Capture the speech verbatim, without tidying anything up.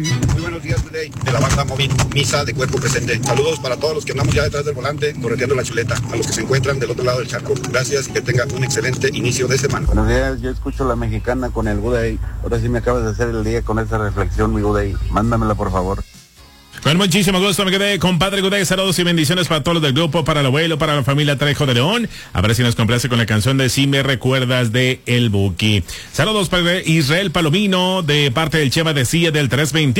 Muy buenos días, Good Day, de la banda móvil Misa de Cuerpo Presente. Saludos para todos los que andamos ya detrás del volante, correteando la chuleta, a los que se encuentran del otro lado del charco. Gracias y que tengan un excelente inicio de semana. Buenos días, yo escucho La Mexicana con el Good Day. Ahora sí me acabas de hacer el día con esa reflexión, mi Good Day. Mándamela, por favor. Con muchísimo gusto me quedé, compadre Good Day. Saludos y bendiciones para todos los del grupo, para el abuelo, para la familia Trejo de León. A ver si nos complace con la canción de Si Me Recuerdas de El Buki. Saludos para Israel Palomino, de parte del Cheva de Silla del trescientos veinte.